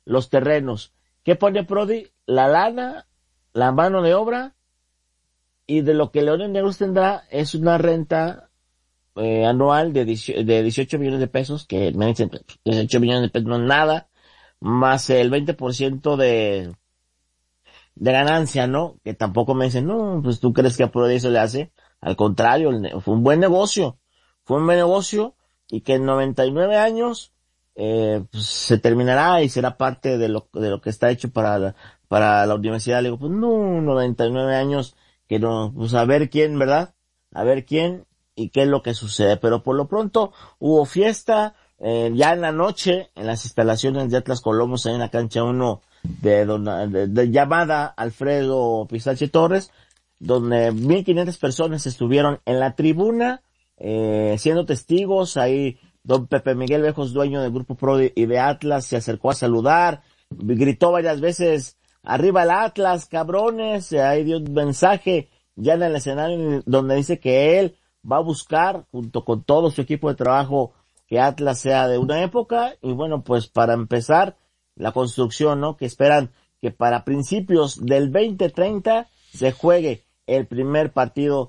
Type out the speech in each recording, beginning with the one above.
los terrenos. ¿Qué pone Prodi? La lana, la mano de obra, y de lo que Leones Negros tendrá es una renta anual de 18 millones de pesos, que me dicen 18 millones de pesos no es nada, más el 20% de ganancia, ¿no? Que tampoco me dicen, no, pues tú crees que a Prodi eso le hace. Al contrario, fue un buen negocio. Fue un buen negocio, y que en 99 años, pues se terminará y será parte de lo que está hecho para la universidad. Le digo, pues no, 99 años, que no, pues a ver quién, ¿verdad? A ver quién y qué es lo que sucede. Pero por lo pronto hubo fiesta, ya en la noche, en las instalaciones de Atlas Colomos, ahí en la cancha 1 de llamada Alfredo Pistache Torres, donde 1,500 personas estuvieron en la tribuna, siendo testigos. Ahí don Pepe Miguel Lejos, dueño del Grupo Prodi y de Atlas, se acercó a saludar, gritó varias veces, arriba el Atlas, cabrones. Ahí dio un mensaje ya en el escenario donde dice que él va a buscar, junto con todo su equipo de trabajo, que Atlas sea de una época. Y bueno, pues para empezar la construcción, ¿no? Que esperan que para principios del 2030 se juegue el primer partido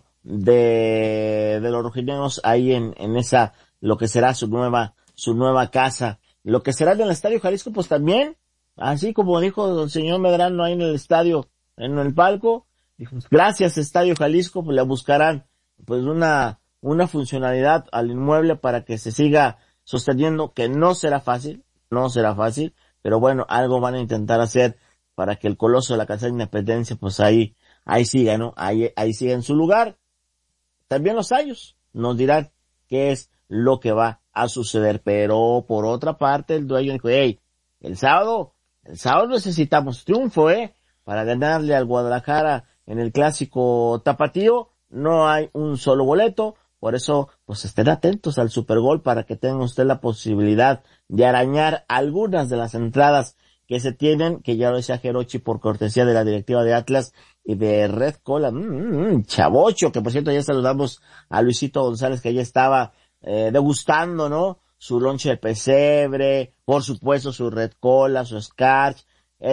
de los rojinegros ahí en esa, lo que será su nueva casa. Lo que será en el Estadio Jalisco, pues también, así como dijo el señor Medrano ahí en el estadio, en el palco, dijo, gracias Estadio Jalisco, pues le buscarán pues una funcionalidad al inmueble para que se siga sosteniendo, que no será fácil, pero bueno, algo van a intentar hacer para que el Coloso de la Calzada de Independencia pues ahí siga, ¿no? Ahí siga en su lugar. También los años nos dirán qué es lo que va a suceder, pero por otra parte el dueño dijo, hey, el sábado necesitamos triunfo, para ganarle al Guadalajara en el clásico tapatío. No hay un solo boleto, por eso pues estén atentos al Supergol para que tenga usted la posibilidad de arañar algunas de las entradas que se tienen, que ya lo decía Jerochi por cortesía de la directiva de Atlas y de Red Cola, Chavocho, que por cierto ya saludamos a Luisito González, que ya estaba degustando, ¿no? Su lonche de pesebre, por supuesto su Red Cola, su Scarch,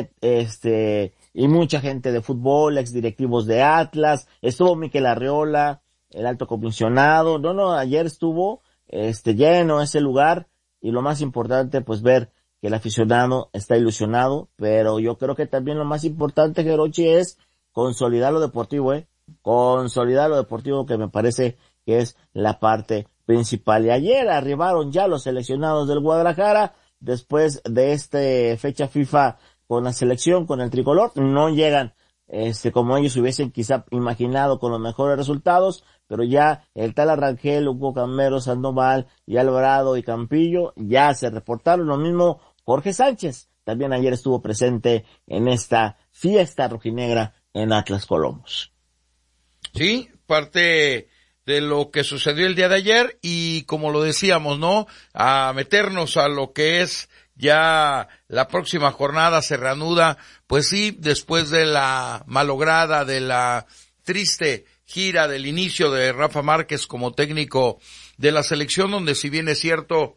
y mucha gente de fútbol, ex directivos de Atlas. Estuvo Miquel Arriola, el alto comisionado. Ayer estuvo lleno ese lugar, y lo más importante pues ver que el aficionado está ilusionado, pero yo creo que también lo más importante, Jerochi, es consolidar lo deportivo, consolidar lo deportivo, que me parece que es la parte principal. Y ayer arribaron ya los seleccionados del Guadalajara, después de fecha FIFA con la selección, con el tricolor. No llegan como ellos hubiesen quizá imaginado, con los mejores resultados, pero ya el tal Arrangel, Hugo Camero, Sandoval y Alvarado y Campillo ya se reportaron. Lo mismo Jorge Sánchez, también ayer estuvo presente en esta fiesta rojinegra en Atlas Colomos. Sí, parte de lo que sucedió el día de ayer, y como lo decíamos, ¿no? A meternos a lo que es ya la próxima jornada. Se reanuda, pues sí, después de la malograda, de la triste gira del inicio de Rafa Márquez como técnico de la selección, donde si bien es cierto,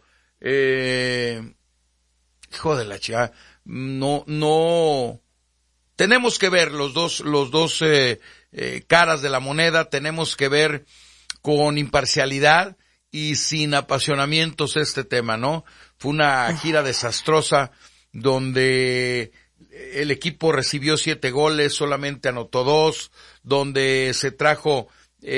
hijo de la chica, no, tenemos que ver los dos caras de la moneda, tenemos que ver con imparcialidad y sin apasionamientos este tema, ¿no? Fue una gira desastrosa donde el equipo recibió 7 goles, solamente anotó 2, donde se trajo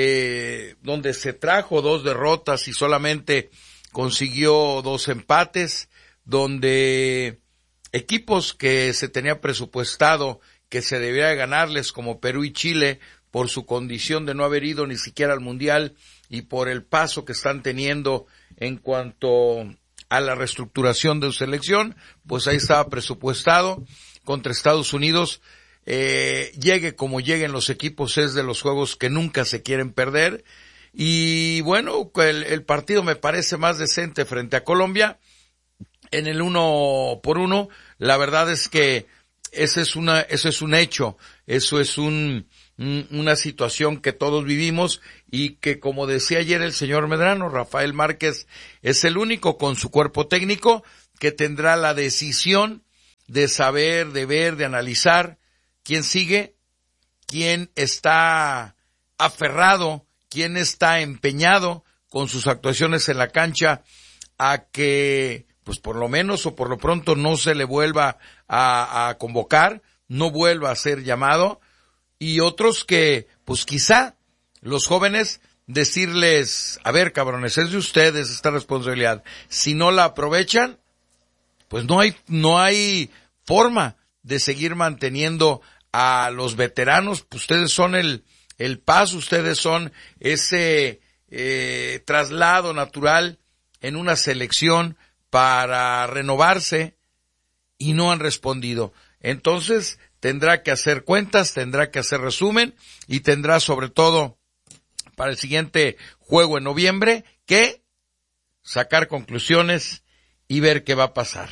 2 derrotas y solamente consiguió 2 empates, donde equipos que se tenía presupuestado que se debía ganarles, como Perú y Chile, por su condición de no haber ido ni siquiera al Mundial y por el paso que están teniendo en cuanto a la reestructuración de su selección, pues ahí estaba presupuestado contra Estados Unidos. Llegue como lleguen los equipos, es de los juegos que nunca se quieren perder. Y bueno, el partido me parece más decente frente a Colombia en el 1-1. La verdad es que eso es un hecho, eso es una situación que todos vivimos, y que, como decía ayer el señor Medrano, Rafael Márquez es el único con su cuerpo técnico que tendrá la decisión de saber, de ver, de analizar quién sigue, quién está aferrado, quién está empeñado con sus actuaciones en la cancha a que, pues por lo menos o por lo pronto no se le vuelva a convocar, no vuelva a ser llamado, y otros que, pues quizá los jóvenes decirles, a ver cabrones, es de ustedes esta responsabilidad, si no la aprovechan, pues no hay forma de seguir manteniendo a los veteranos. Pues ustedes son el paso, ustedes son ese traslado natural en una selección para renovarse, y no han respondido. Entonces tendrá que hacer cuentas, tendrá que hacer resumen, y tendrá sobre todo para el siguiente juego en noviembre que sacar conclusiones y ver qué va a pasar.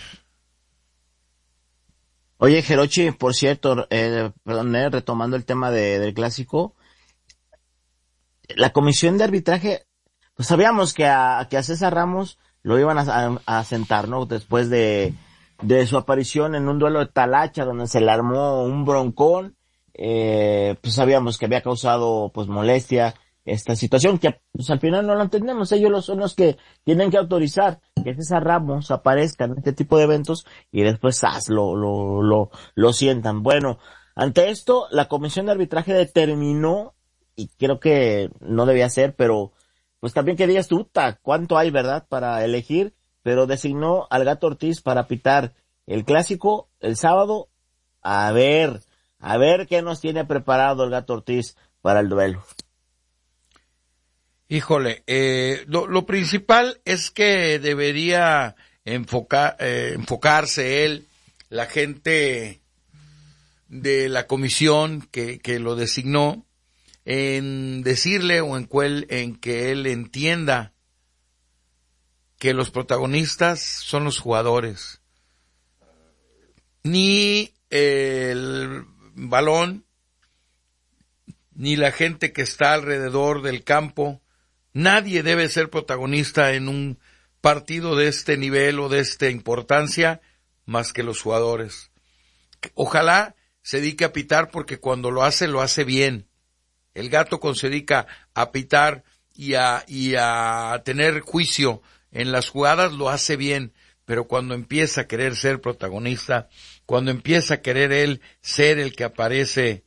Oye, Jerochi, por cierto, retomando el tema del clásico, la comisión de arbitraje, pues sabíamos que a César Ramos lo iban a sentar, ¿no? Después de su aparición en un duelo de Talacha, donde se le armó un broncón, pues sabíamos que había causado, pues, molestia esta situación, que pues al final no lo entendemos. Ellos son los que tienen que autorizar que César Ramos aparezca en este tipo de eventos, y después lo sientan. Bueno, ante esto, la comisión de arbitraje determinó, y creo que no debía ser, pero pues también que digas tú, cuánto hay, ¿verdad?, para elegir, pero designó al Gato Ortiz para pitar el clásico el sábado. A ver qué nos tiene preparado el Gato Ortiz para el duelo. Híjole, lo principal es que debería enfocarse él, la gente de la comisión que lo designó, en decirle o en que él entienda que los protagonistas son los jugadores. Ni el balón, ni la gente que está alrededor del campo. Nadie debe ser protagonista en un partido de este nivel o de esta importancia más que los jugadores. Ojalá se dedique a pitar, porque cuando lo hace bien. El Gato, cuando se dedica a pitar y a tener juicio en las jugadas, lo hace bien. Pero cuando empieza a querer ser protagonista, cuando empieza a querer él ser el que aparece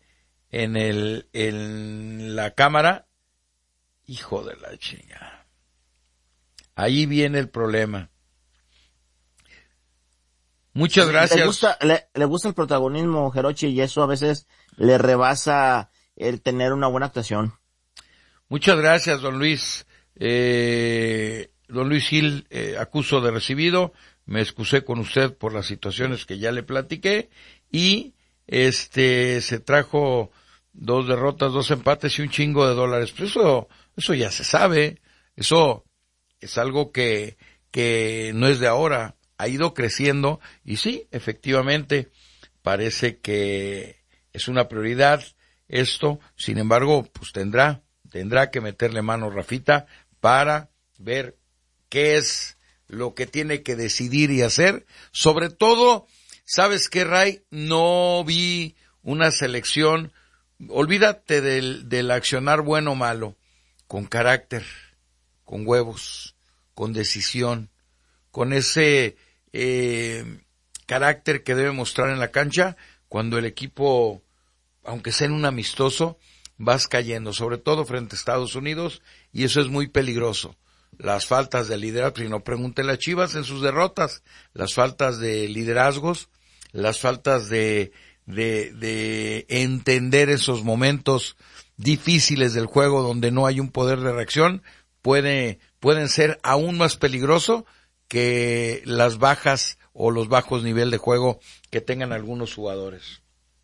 en la cámara, hijo de la chinga, ahí viene el problema. Muchas gracias. Le gusta el protagonismo, Jerochi, y eso a veces le rebasa el tener una buena actuación. Muchas gracias, don Luis. Don Luis Gil, acuso de recibido. Me excusé con usted por las situaciones que ya le platiqué, y se trajo 2 derrotas, 2 empates y un chingo de dólares. Pues eso ya se sabe. Eso es algo que no es de ahora. Ha ido creciendo, y sí, efectivamente, parece que es una prioridad esto. Sin embargo, pues tendrá que meterle mano Rafita para ver qué es lo que tiene que decidir y hacer. Sobre todo, ¿sabes qué, Ray? No vi una selección, olvídate del accionar bueno o malo, con carácter, con huevos, con decisión, con ese carácter que debe mostrar en la cancha cuando el equipo, aunque sea en un amistoso, vas cayendo, sobre todo frente a Estados Unidos, y eso es muy peligroso. Las faltas de liderazgo, si no, pregúntenle a Chivas en sus derrotas, las faltas de liderazgos, las faltas de entender esos momentos difíciles del juego donde no hay un poder de reacción, pueden ser aún más peligroso que las bajas o los bajos nivel de juego que tengan algunos jugadores.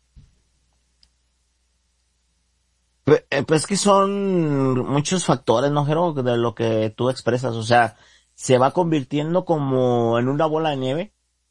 Pues que son muchos factores, ¿no, Jero? De lo que tú expresas. O sea, se va convirtiendo como en una bola de nieve.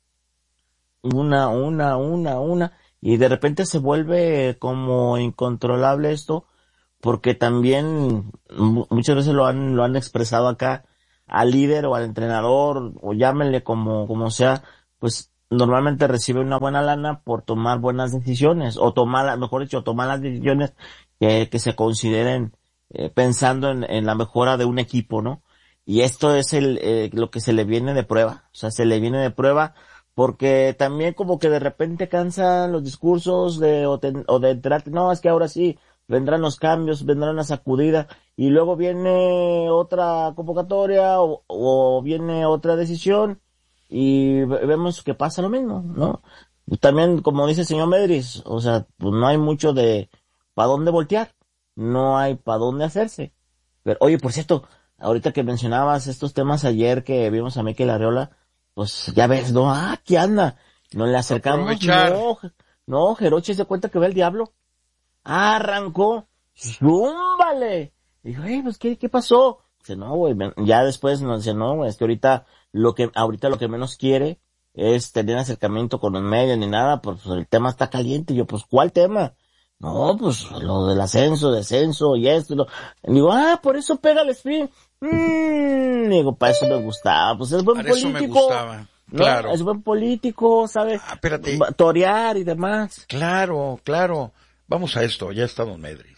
Una. Y de repente se vuelve como incontrolable esto, porque también muchas veces lo han expresado acá al líder o al entrenador, o llámenle como sea, pues normalmente recibe una buena lana por tomar buenas decisiones, o tomar, mejor dicho, tomar las decisiones que se consideren pensando en la mejora de un equipo, ¿no? Y esto es lo que se le viene de prueba, o sea, se le viene de prueba porque también como que de repente cansan los discursos o de enterarte, no, es que ahora sí vendrán los cambios, vendrán la sacudida, y luego viene otra convocatoria o viene otra decisión y vemos que pasa lo mismo, ¿no? También, como dice el señor Medris, o sea, pues no hay mucho de para dónde voltear, no hay para dónde hacerse. Pero, oye, por cierto, ahorita que mencionabas estos temas ayer que vimos a Mikel Arriola, pues ya ves, ¿no? Aquí anda. Nos le acercamos. Aprovechar. No, Jeroche se cuenta que ve el diablo. Arrancó. ¡Zúmbale! Dijo, pues, ¿qué pasó? Dice, no, güey, ya después nos dice, no, güey, es que ahorita lo que menos quiere es tener acercamiento con los medios ni nada, pues el tema está caliente. Y yo, pues, ¿cuál tema? No, pues, lo del ascenso, descenso y esto. Digo, por eso pega el sprint. Digo, para eso me gustaba. Pues es buen Para político. eso me gustaba. Claro. ¿No? Es buen político, ¿sabe? Espérate. Torear y demás. Claro. Vamos a esto, ya está don Medris.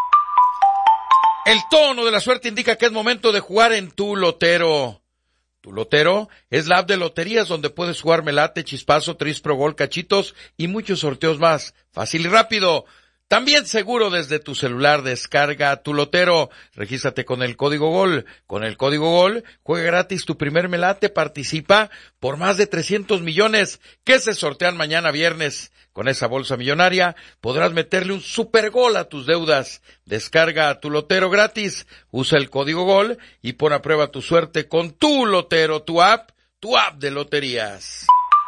El tono de la suerte indica que es momento de jugar en Tu Lotero. Tu Lotero es la app de loterías donde puedes jugar Melate, Chispazo, Tris Pro Gol, Cachitos y muchos sorteos más. Fácil y rápido. También seguro desde tu celular. Descarga Tu Lotero. Regístrate con el código GOL. Con el código GOL, juega gratis tu primer Melate. Participa por más de 300 millones que se sortean mañana viernes. Con esa bolsa millonaria podrás meterle un super gol a tus deudas. Descarga Tu Lotero gratis. Usa el código GOL y pon a prueba tu suerte con Tu Lotero, tu app de loterías.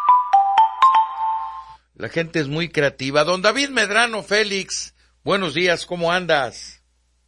La gente es muy creativa. Don David Medrano Félix, buenos días, ¿cómo andas?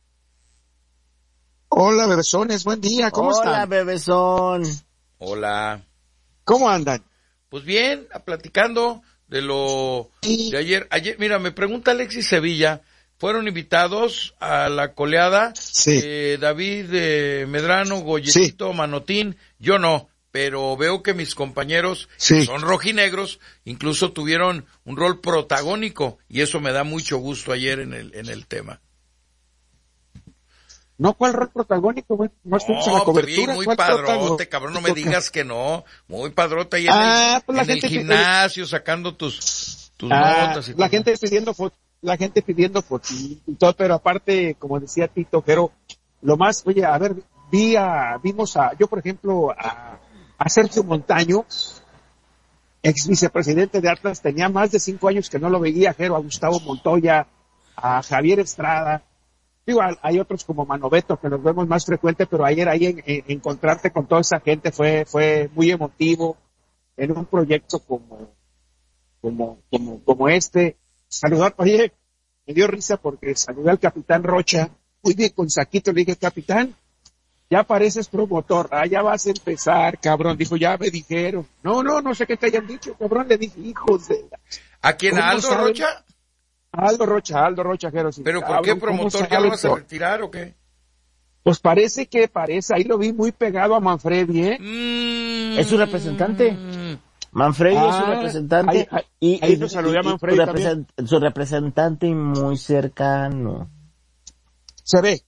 Hola, bebesones, buen día, ¿cómo están? Hola, bebezón. Hola. ¿Cómo andan? Pues bien, platicando de lo de ayer. Ayer, mira, me pregunta Alexis Sevilla, ¿fueron invitados a la coleada? Sí. David Medrano, Goyetito, sí. Manotín, yo no. Pero veo que mis compañeros, sí, que son rojinegros, incluso tuvieron un rol protagónico, y eso me da mucho gusto ayer en el tema. No, ¿cuál rol protagónico, güey? No estuvimos en la cobertura. Muy padrote, cabrón, no me digas que no. Muy padrote ahí en el gimnasio, sacando tus notas y todo. La gente pidiendo fotos y todo, pero aparte, como decía Tito, pero lo más, oye, a ver, yo por ejemplo, a Sergio Montaño, ex vicepresidente de Atlas, tenía más de 5 años que no lo veía, Jero, a Gustavo Montoya, a Javier Estrada, digo, hay otros como Manoveto que nos vemos más frecuente, pero ayer ahí encontrarte con toda esa gente fue muy emotivo, en un proyecto como este. Saludar, oye, me dio risa porque saludé al capitán Rocha, muy bien con saquito, le dije, capitán, ya pareces promotor, ya vas a empezar, cabrón. Dijo, ya me dijeron. No sé qué te hayan dicho, cabrón. Le dije, hijos de... ¿A quién? ¿A Aldo Rocha? Aldo Rocha, Jero. Sí. ¿Pero por qué promotor? ¿Ya lo vas a retirar o qué? Pues parece, ahí lo vi muy pegado a Manfredi, Es su representante. Manfredi es su representante. Ahí lo saludé a Manfredi también. Su representante muy cercano. Se ve.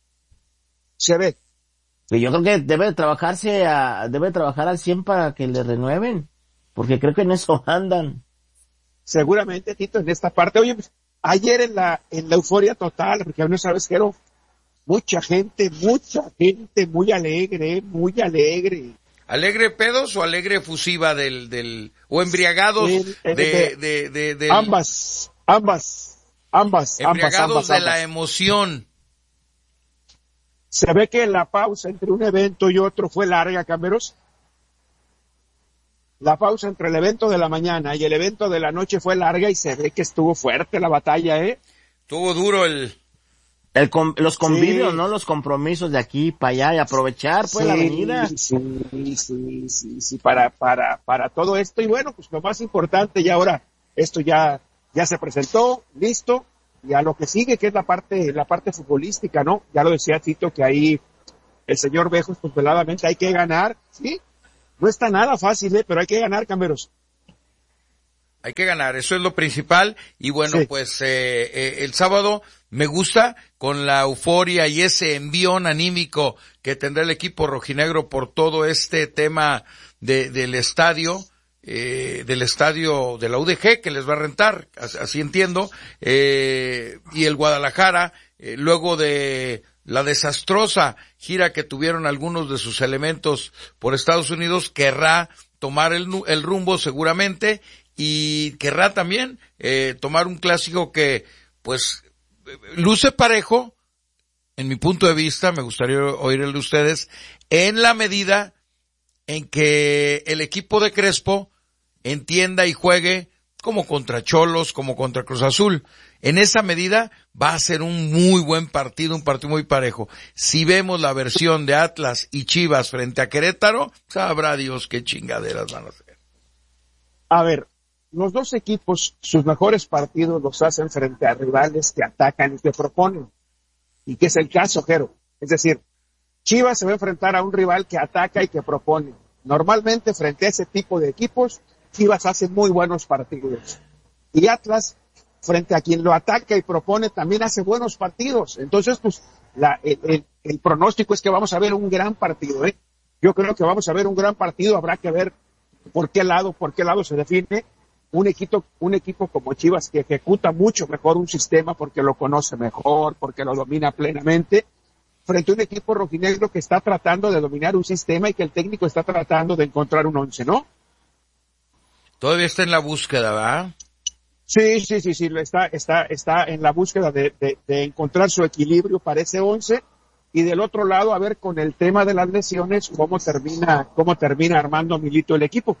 Yo creo que debe trabajar al 100 para que le renueven, porque creo que en eso andan. Seguramente, Tito, en esta parte. Oye, pues, ayer en la euforia total, porque no sabes, Jero, mucha gente muy alegre. ¿Alegre pedos o alegre efusiva o embriagados de ambas. Embriagados de la emoción. Se ve que la pausa entre un evento y otro fue larga, Cameros. La pausa entre el evento de la mañana y el evento de la noche fue larga y se ve que estuvo fuerte la batalla, Estuvo duro los convivios, sí, ¿no? Los compromisos de aquí para allá y aprovechar, pues, la avenida. Sí, para todo esto. Y bueno, pues lo más importante, ya ahora, esto ya se presentó, listo. Y a lo que sigue, que es la parte futbolística, ¿no? Ya lo decía Tito, que ahí el señor Bejos, pues veladamente hay que ganar, ¿sí? No está nada fácil, pero hay que ganar, Cameros. Hay que ganar, eso es lo principal. Y bueno, Sí. pues el sábado me gusta con la euforia y ese envión anímico que tendrá el equipo rojinegro por todo este tema del estadio de la UDG que les va a rentar, así entiendo, y el Guadalajara, luego de la desastrosa gira que tuvieron algunos de sus elementos por Estados Unidos, querrá tomar el rumbo seguramente, y querrá también tomar un clásico que pues luce parejo, en mi punto de vista. Me gustaría oír el de ustedes, en la medida en que el equipo de Crespo entienda y juegue como contra Cholos, como contra Cruz Azul. En esa medida va a ser un muy buen partido, un partido muy parejo. Si vemos la versión de Atlas y Chivas frente a Querétaro, sabrá Dios qué chingaderas van a hacer. A ver, los dos equipos, sus mejores partidos los hacen frente a rivales que atacan y que proponen. Y que es el caso, Jero. Es decir, Chivas se va a enfrentar a un rival que ataca y que propone. Normalmente, frente a ese tipo de equipos, Chivas hace muy buenos partidos. Y Atlas, frente a quien lo ataca y propone, también hace buenos partidos. Entonces, pues, el pronóstico es que vamos a ver un gran partido, ¿eh? Yo creo que vamos a ver un gran partido. Habrá que ver por qué lado se define. Un equipo como Chivas que ejecuta mucho mejor un sistema porque lo conoce mejor, porque lo domina plenamente, frente a un equipo rojinegro que está tratando de dominar un sistema y que el técnico está tratando de encontrar un once, ¿no? Todavía está en la búsqueda, ¿verdad? Sí, está en la búsqueda de encontrar su equilibrio para ese once, y del otro lado a ver con el tema de las lesiones cómo termina armando Milito el equipo.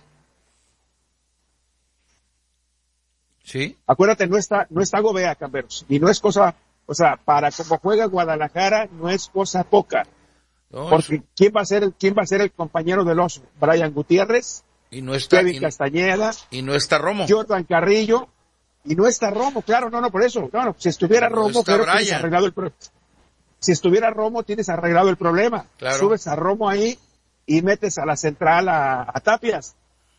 Sí. Acuérdate, no está Gobea, Camberos, y no es cosa, o sea, para como juega Guadalajara no es cosa poca. No, Porque ¿quién va a ser el compañero del oso? Brian Gutiérrez, y no está, Kevin Castañeda, y no está Romo. Jordan Carrillo, y no está Romo, claro, por eso, claro, si estuviera No Romo, está creo que Brian. si estuviera Romo, tienes arreglado el problema. Claro. Subes a Romo ahí y metes a la central a Tapias.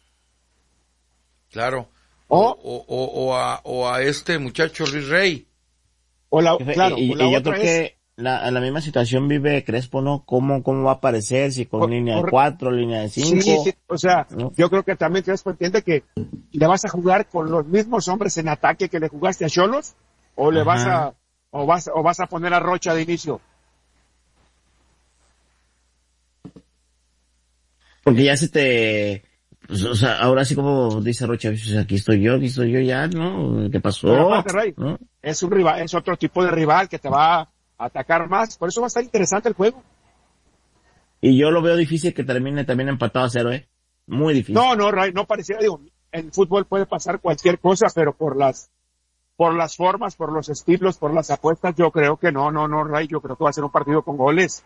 Claro. O a este muchacho Luis Rey. claro, y o la yo otra creo que la misma situación vive Crespo, ¿no? ¿Cómo va a aparecer? Si con línea de 4, línea de 5. Sí, o sea, ¿no? yo creo que también Crespo entiende que le vas a jugar con los mismos hombres en ataque que le jugaste a Xolos, o le Ajá. vas a poner a Rocha de inicio. Porque ya pues, o sea, ahora sí como dice Rocha, pues, aquí estoy yo ya, ¿no? ¿Qué pasó? Pero aparte, Ray, ¿no? es un rival, es otro tipo de rival que te va a atacar más, por eso va a estar interesante el juego. Y yo lo veo difícil que termine también empatado a 0, ¿eh? Muy difícil. No, Ray, no pareciera, en fútbol puede pasar cualquier cosa, pero por las formas, por los estilos, por las apuestas, yo creo que no, Ray, yo creo que va a ser un partido con goles.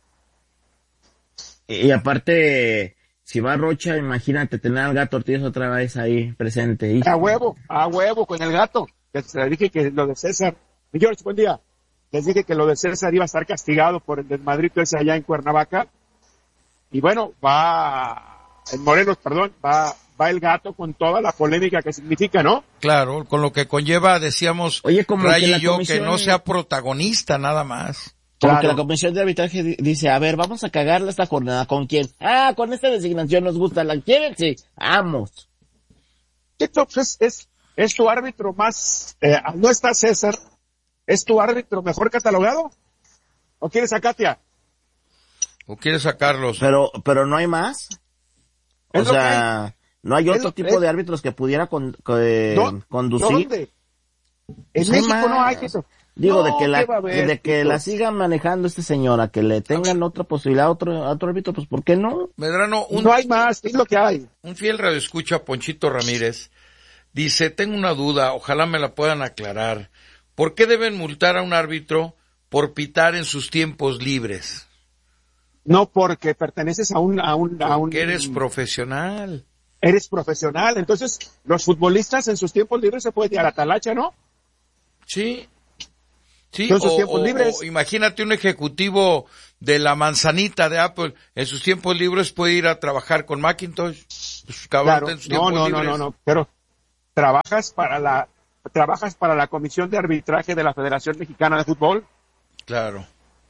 Y aparte, si va Rocha, imagínate tener al Gato Ortiz otra vez ahí presente. A huevo, con el Gato. Les dije que lo de César, George, buen día. Les dije que lo de César iba a estar castigado por el desmadrito ese allá en Cuernavaca. Y bueno, en Morelos, va el Gato con toda la polémica que significa, ¿no? Claro, con lo que conlleva, decíamos, Oye, como Ray que la y yo, comisión- que no sea protagonista nada más. Como Claro. que la comisión de arbitraje dice, a ver, vamos a cagarla esta jornada. ¿Con quién? Con esta designación nos gusta. ¿La quieren? Sí. Vamos. Esto pues, es tu árbitro más, no está César, ¿es tu árbitro mejor catalogado? ¿O quieres a Katia? ¿O quieres sacarlos? Pero no hay más. O Es lo sea, no hay Es otro lo- tipo es- de árbitros que pudiera conducir. ¿Dónde? En Pues hay México no hay más. eso. Digo, No, de que ¿qué va a haber, que la Tito? sigan manejando este señor, a que le tengan otra posibilidad, otro árbitro, pues ¿por qué no? Medrano, No hay más, es lo que hay. un fiel radioescucha, Ponchito Ramírez, dice, tengo una duda, ojalá me la puedan aclarar. ¿Por qué deben multar a un árbitro por pitar en sus tiempos libres? No porque perteneces a un Que eres profesional. eres profesional. Entonces, los futbolistas en sus tiempos libres se pueden ir a la talacha, ¿no? Sí. Sí, Son sus tiempos libres. o imagínate un ejecutivo de la manzanita de Apple, en sus tiempos libres puede ir a trabajar con Macintosh. Pues, cabrón, Claro. en sus tiempos libres. No. Pero trabajas para la Comisión de Arbitraje de la Federación Mexicana de Fútbol. Claro.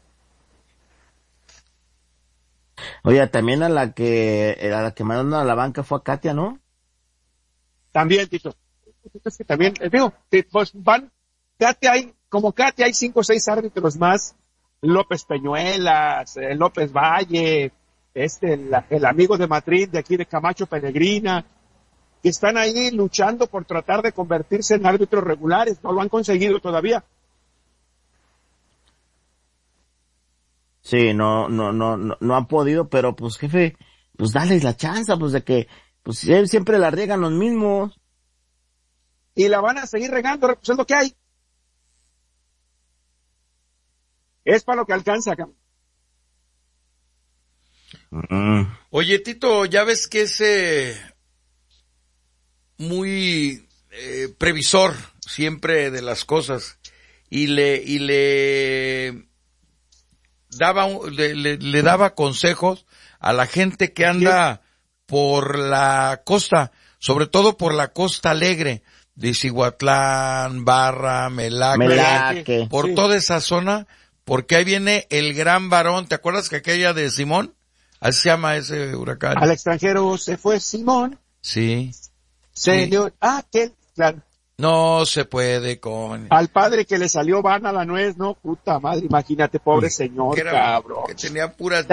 Oye, también a la que mandaron a la banca fue a Katia, ¿no? También, Tito. Es que también, digo, pues Katia hay 5 o 6 árbitros más, López Peñuelas, López Valle, el amigo de Madrid de aquí de Camacho Peregrina, que están ahí luchando por tratar de convertirse en árbitros regulares, no lo han conseguido todavía. Sí, no han podido, pero pues jefe, pues dales la chance, pues de que, pues siempre la riegan los mismos. Y la van a seguir regando, pues es lo que hay. Es para lo que alcanza, cabrón. Oye, Tito, ya ves que es muy previsor siempre de las cosas y le daba consejos a la gente que anda por la costa, sobre todo por la Costa Alegre, de Cihuatlán, Barra, Melaque, por toda esa zona, porque ahí viene el gran varón. ¿Te acuerdas que aquella de Simón? Así se llama ese huracán. Al extranjero se fue Simón. Sí. Señor, claro. No se puede con... Al padre que le salió vana la nuez, no, puta madre, imagínate, pobre señor, cabrón. Que tenía pura...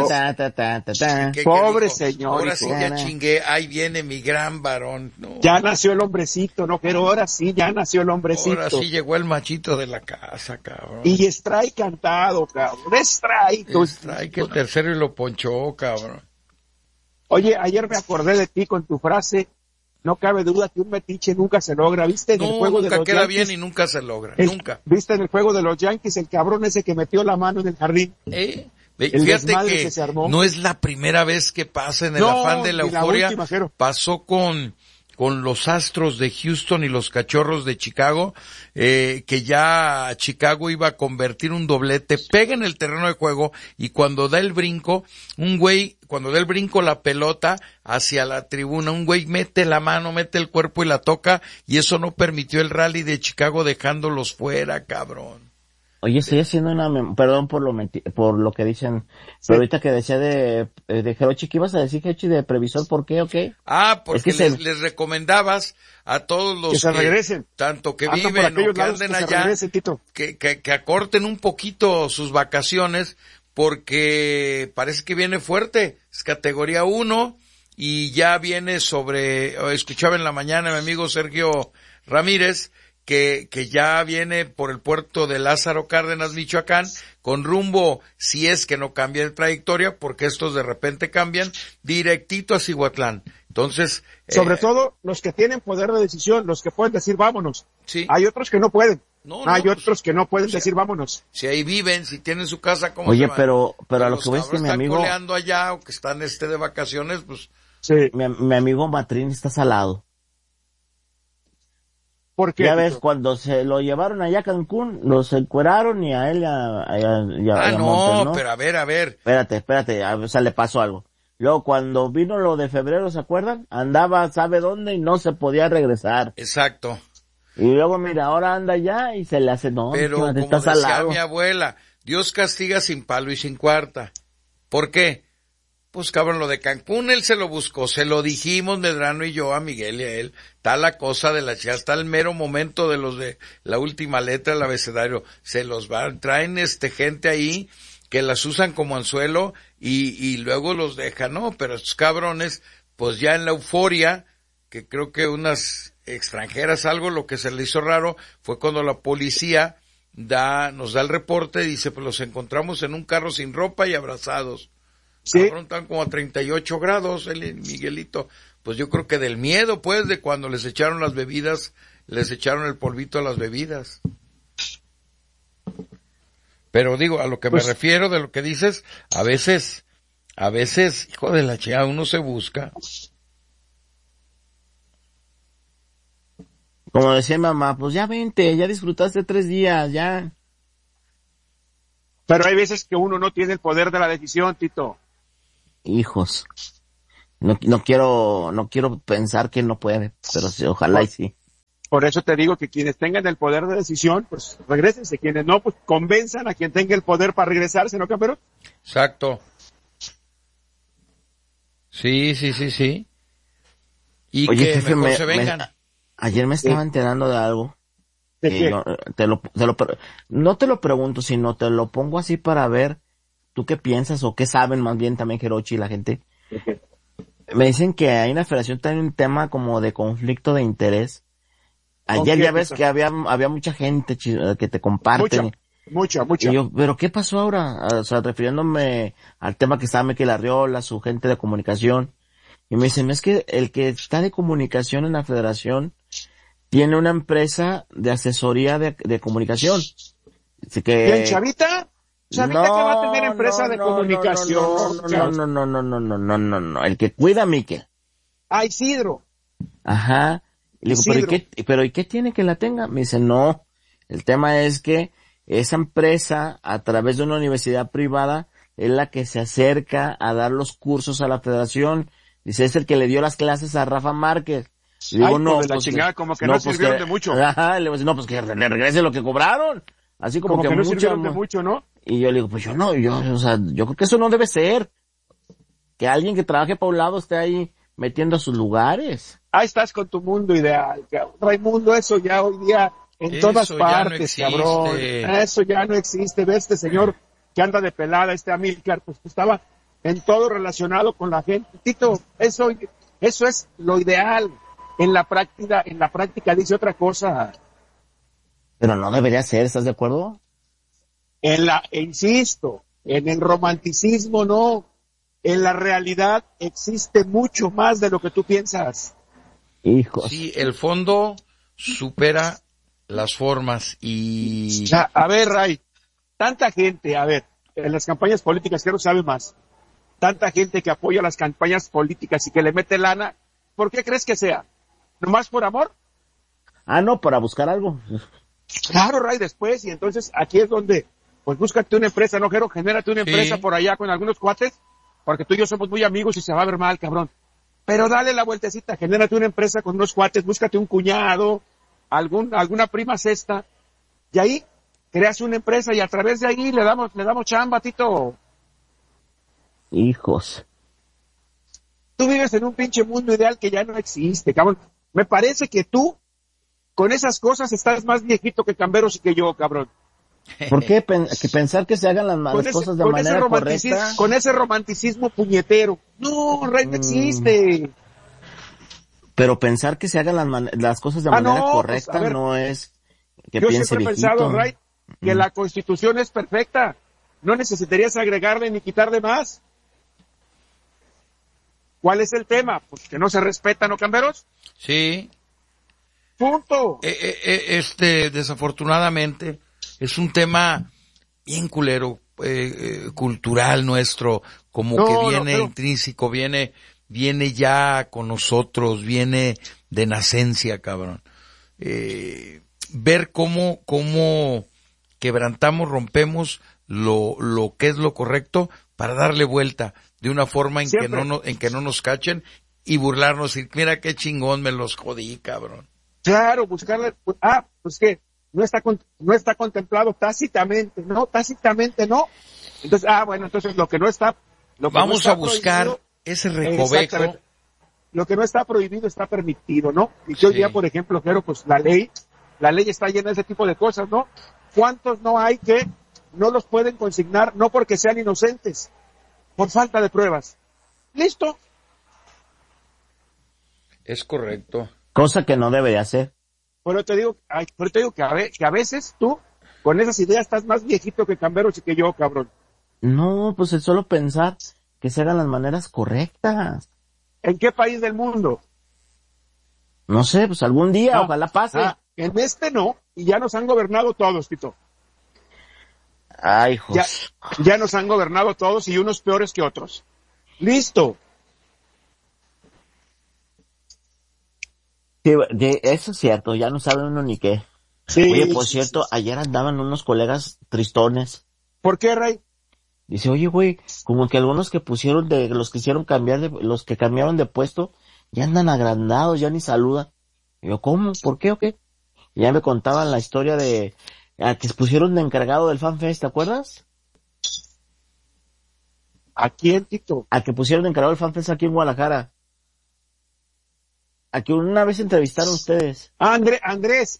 Pobre señor. Ahora sí ya chingué, ahí viene mi gran varón. No. Ya nació el hombrecito, no, pero ahora sí, ya nació el hombrecito. Ahora sí llegó el machito de la casa, cabrón. Y Stray cantado, cabrón, Stray. Stray que el tercero y lo ponchó, cabrón. Oye, ayer me acordé de ti con tu frase... No cabe duda que un metiche nunca se logra, ¿viste? En el juego de los nunca queda Yankees, bien y nunca se logra, nunca. ¿Viste en el juego de los Yankees el cabrón ese que metió la mano en el jardín? Fíjate que no es la primera vez que pasa en el afán de la euforia. Pasó con los Astros de Houston y los Cachorros de Chicago, que ya Chicago iba a convertir un doblete, pega en el terreno de juego y cuando da el brinco, cuando da el brinco la pelota hacia la tribuna, un güey mete la mano, mete el cuerpo y la toca y eso no permitió el rally de Chicago dejándolos fuera, cabrón. Oye, estoy haciendo perdón por lo que dicen, pero ahorita que decía de Jerochi, ¿qué ibas a decir, Jerochi, de previsor? ¿Por qué o qué? Porque les recomendabas a todos los que se regresen, tanto que viven o que anden allá, que acorten un poquito sus vacaciones, porque parece que viene fuerte, es categoría 1, y ya viene escuchaba en la mañana mi amigo Sergio Ramírez, que ya viene por el puerto de Lázaro Cárdenas, Michoacán, con rumbo, si es que no cambia de trayectoria, porque estos de repente cambian, directito a Cihuatlán. Entonces... sobre todo los que tienen poder de decisión, los que pueden decir vámonos. Sí. Hay otros que no pueden. Hay otros que no pueden si, decir vámonos. Si ahí viven, si tienen su casa, ¿cómo Oye, se van? pero a lo que ves que mi amigo... están coleando allá o que están de vacaciones, pues... Sí. Mi amigo Matrín está salado. ¿Por qué? Ya ves, cuando se lo llevaron allá a Cancún, los encueraron y a él y a Montes, ¿no? Pero a ver. Espérate, o sea, le pasó algo. Luego, cuando vino lo de febrero, ¿se acuerdan? Andaba, ¿sabe dónde? Y no se podía regresar. Exacto. Y luego, mira, ahora anda allá y se le hace, no, pero como está decía salado. Mi abuela, Dios castiga sin palo y sin cuarta. ¿Por qué? Pues cabrón, lo de Cancún él se lo buscó, se lo dijimos Medrano y yo a Miguel y a él, está la cosa de la chica, está el mero momento de los de la última letra del abecedario, se los van, traen gente ahí que las usan como anzuelo y luego los dejan, no, pero estos cabrones, pues ya en la euforia, que creo que unas extranjeras algo, lo que se le hizo raro fue cuando la policía nos da el reporte y dice, pues los encontramos en un carro sin ropa y abrazados. Sí. Cabrón, están como a 38 grados, Miguelito. Pues yo creo que del miedo, pues, de cuando les echaron las bebidas, les echaron el polvito a las bebidas. Pero digo, a lo que me refiero de lo que dices, a veces, hijo de la chingada, uno se busca. Como decía mamá, pues ya vente, ya disfrutaste 3 días, ya. Pero hay veces que uno no tiene el poder de la decisión, Tito. Hijos. no quiero pensar que no puede, pero sí, ojalá y sí. Por eso te digo que quienes tengan el poder de decisión, pues regrésense. Quienes no, pues convenzan a quien tenga el poder para regresarse, ¿no, Campero? Exacto. Sí. Y Oye, que jefe, mejor se vengan. ayer me estaba enterando de algo. ¿De qué? No te lo pregunto, sino te lo pongo así para ver tú qué piensas o qué saben más bien también Jerochi y la gente. ¿De qué? Me dicen que hay una federación, tiene un tema como de conflicto de interés. Ayer ya ves que había mucha gente que te comparten. Mucha. Y yo, pero ¿qué pasó ahora? O sea, refiriéndome al tema que estaba Mikel Arriola, su gente de comunicación. Y me dicen, es que el que está de comunicación en la federación tiene una empresa de asesoría de comunicación. Así que... ¿Quién, Chavita? ¿Chavita que va a tener empresa de comunicación? No. El que cuida a Mikel. Ah, Isidro. Ajá. Y le digo, pero ¿y qué tiene que la tenga? Me dice, no. El tema es que esa empresa, a través de una universidad privada, es la que se acerca a dar los cursos a la federación. Dice, es el que le dio las clases a Rafa Márquez. Y digo, no, pues la chingada, como que no sirvieron de mucho. Ajá, le voy a decir, no, pues que le regrese lo que cobraron. Así como que no mucho, sirvieron de mucho, ¿no? Y yo le digo, pues yo creo que eso no debe ser. Que alguien que trabaje para un lado esté ahí metiendo a sus lugares. Ahí estás con tu mundo ideal, cabrón. Raimundo, eso ya hoy día en todas partes, cabrón. Eso ya no existe. Ve este señor que anda de pelada, este Amílcar, pues estaba en todo relacionado con la gente. Tito, eso es lo ideal. En la práctica dice otra cosa. Pero no debería ser, ¿estás de acuerdo? Insisto, en el romanticismo no. En la realidad existe mucho más de lo que tú piensas. Hijos. Sí, el fondo supera las formas y... A ver, Ray, tanta gente, en las campañas políticas, quiero saber más. Tanta gente que apoya las campañas políticas y que le mete lana, ¿por qué crees que sea? ¿Nomás por amor? Ah, no, para buscar algo. Claro, Ray, después, y entonces aquí es donde, pues búscate una empresa, ¿no, Jero? Genérate una empresa por allá con algunos cuates, porque tú y yo somos muy amigos y se va a ver mal, cabrón. Pero dale la vueltecita, genérate una empresa con unos cuates, búscate un cuñado, alguna prima cesta, y ahí creas una empresa y a través de ahí le damos chamba, Tito. Hijos. Tú vives en un pinche mundo ideal que ya no existe, cabrón. Me parece que tú, con esas cosas, estás más viejito que Camberos y que yo, cabrón. ¿Por qué pensar que se hagan las cosas de manera correcta? Con ese romanticismo puñetero. No, Ray, no existe. Pero pensar que se hagan las cosas de manera correcta, pues, no es que yo piense siempre he pensado, Ray, que la Constitución es perfecta. No necesitarías agregarle ni quitarle más. ¿Cuál es el tema? Pues que no se respeta, ¿no, Camberos? Sí. Punto. Desafortunadamente, es un tema bien culero, cultural nuestro, que viene intrínseco, viene ya con nosotros, viene de nacencia, cabrón. Ver cómo quebrantamos, rompemos lo que es lo correcto para darle vuelta de una forma en que no nos cachen y burlarnos y mira qué chingón me los jodí, cabrón. Claro, buscarle, pues que no está contemplado tácitamente, ¿no? Tácitamente no. Entonces, bueno, entonces lo que no está vamos a buscar ese recoveco. Lo que no está prohibido está permitido, ¿no? Y hoy día, por ejemplo, Jero, pues la ley está llena de ese tipo de cosas, ¿no? ¿Cuántos no hay que no los pueden consignar, no porque sean inocentes, por falta de pruebas? ¿Listo? Es correcto. Cosa que no debería hacer. Pero te digo que a veces tú, con esas ideas, estás más viejito que Camberos y que yo, cabrón. No, pues es solo pensar que se hagan las maneras correctas. ¿En qué país del mundo? No sé, pues algún día, ojalá pase. En este no, y ya nos han gobernado todos, Tito. Ay, hijos. Ya nos han gobernado todos y unos peores que otros. Listo. Sí, eso es cierto, ya no sabe uno ni qué. Sí. Oye, por cierto, ayer andaban unos colegas tristones. ¿Por qué, Ray? Dice, oye, güey, como que algunos que pusieron los que hicieron los que cambiaron de puesto, ya andan agrandados, ya ni saludan. Y yo, ¿cómo? ¿Por qué o qué? Y ya me contaban la historia a que se pusieron de encargado del FanFest, ¿te acuerdas? ¿A quién, Tito? A que pusieron de encargado del FanFest aquí en Guadalajara. A que una vez entrevistaron ustedes. Ah, Andrés.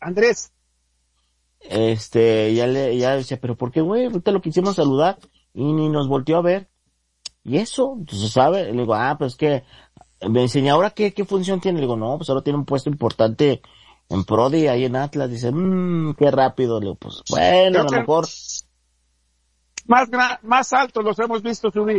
Ya decía, pero ¿por qué, güey? Ahorita lo quisimos saludar y ni nos volteó a ver. Y eso, entonces, ¿sabe? Le digo, pues que, me enseña, ¿ahora qué función tiene? Le digo, no, pues ahora tiene un puesto importante en Prodi, ahí en Atlas. Dice, qué rápido. Le digo, pues bueno, a lo mejor. Más altos los hemos visto subir.